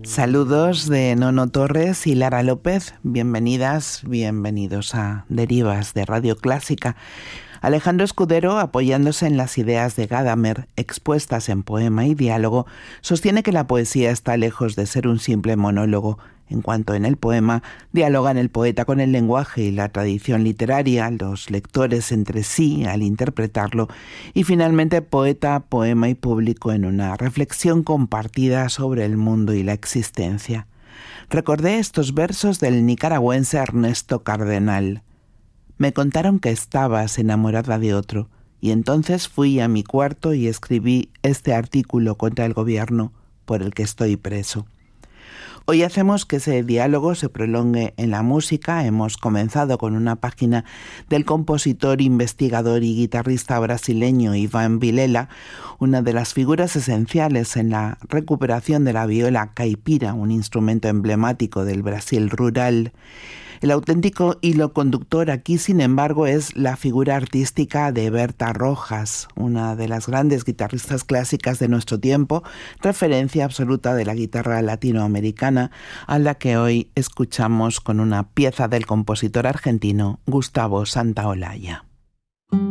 Saludos de Nono Torres y Lara López. Bienvenidas, bienvenidos a Derivas de Radio Clásica. Alejandro Escudero, apoyándose en las ideas de Gadamer, expuestas en poema y diálogo, sostiene que la poesía está lejos de ser un simple monólogo. En cuanto en el poema, dialogan el poeta con el lenguaje y la tradición literaria, los lectores entre sí al interpretarlo, y finalmente poeta, poema y público en una reflexión compartida sobre el mundo y la existencia. Recordé estos versos del nicaragüense Ernesto Cardenal. Me contaron que estabas enamorada de otro, y entonces fui a mi cuarto y escribí este artículo contra el gobierno por el que estoy preso. Hoy hacemos que ese diálogo se prolongue en la música. Hemos comenzado con una página del compositor, investigador y guitarrista brasileño Ivan Vilela, una de las figuras esenciales en la recuperación de la viola caipira, un instrumento emblemático del Brasil rural. El auténtico hilo conductor aquí, sin embargo, es la figura artística de Berta Rojas, una de las grandes guitarristas clásicas de nuestro tiempo, referencia absoluta de la guitarra latinoamericana, a la que hoy escuchamos con una pieza del compositor argentino Gustavo Santaolalla.